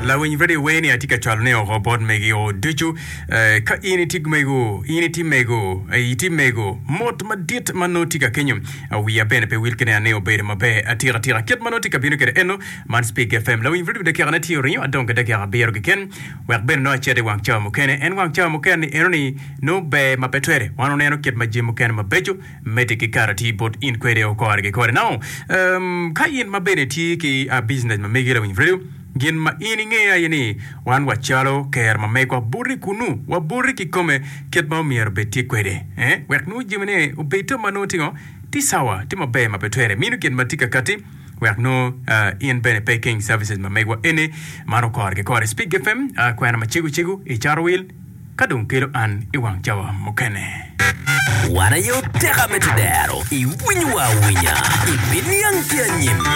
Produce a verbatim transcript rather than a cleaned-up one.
la win very way ni atika chalne o robot megi o duchu ka initi mego initi mego iti mego mot madit manotika kenyum we are bene pe wilkene ane o bere mabe atira tira ket manotika binu kere eno man speak fm la win very de kana tiori adonga de kara bero ken we ben no chede wang chamo kene en wang chamo kene enoni no be mapetwere wano neno ket majimu kene mabejo metiki karati bot in kwede o kore kore now um ka in mabene ti ki a business ma megi la win very gin ma ininge ya yini wan wachalo ker ma meko buri kunu wa buri ki kome ket ma mier beti kwede eh wek nu jimene ubeto manoti ngo ti sawa ti ma be ma betwere minu ken matika kati wek no uh, in bene paying services ma mego ene mano kor ke kor speak fm uh, kwana ma chigu chigu i charwil kadung kilo an iwang jawa mukene wana yo teka metudero i winywa winya i biniang kia nyim